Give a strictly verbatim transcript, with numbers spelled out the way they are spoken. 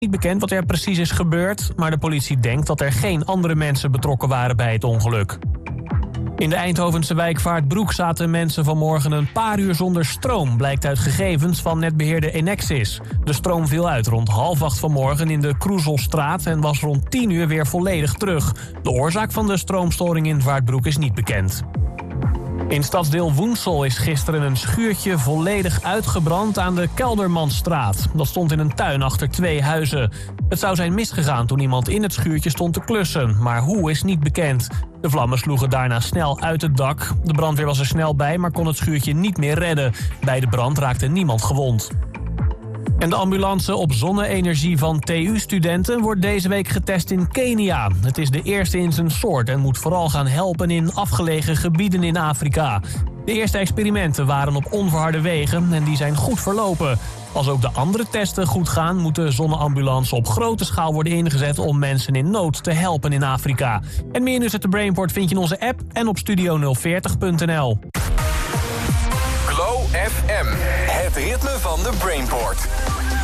Niet bekend wat er precies is gebeurd, maar de politie denkt dat er geen andere mensen betrokken waren bij het ongeluk. In de Eindhovense wijk Vaartbroek zaten mensen vanmorgen een paar uur zonder stroom, blijkt uit gegevens van netbeheerder Enexis. De stroom viel uit rond half acht vanmorgen in de Kroezelstraat en was rond tien uur weer volledig terug. De oorzaak van de stroomstoring in Vaartbroek is niet bekend. In stadsdeel Woensel is gisteren een schuurtje volledig uitgebrand aan de Keldermanstraat. Dat stond in een tuin achter twee huizen. Het zou zijn misgegaan toen iemand in het schuurtje stond te klussen, maar hoe is niet bekend. De vlammen sloegen daarna snel uit het dak. De brandweer was er snel bij, maar kon het schuurtje niet meer redden. Bij de brand raakte niemand gewond. En de ambulance op zonne-energie van T U-studenten wordt deze week getest in Kenia. Het is de eerste in zijn soort en moet vooral gaan helpen in afgelegen gebieden in Afrika. De eerste experimenten waren op onverharde wegen en die zijn goed verlopen. Als ook de andere testen goed gaan, moet de zonneambulance op grote schaal worden ingezet om mensen in nood te helpen in Afrika. En meer nieuws uit de Brainport vind je in onze app en op studio nul veertig punt n l. Glow F M, het ritme van de Brainport.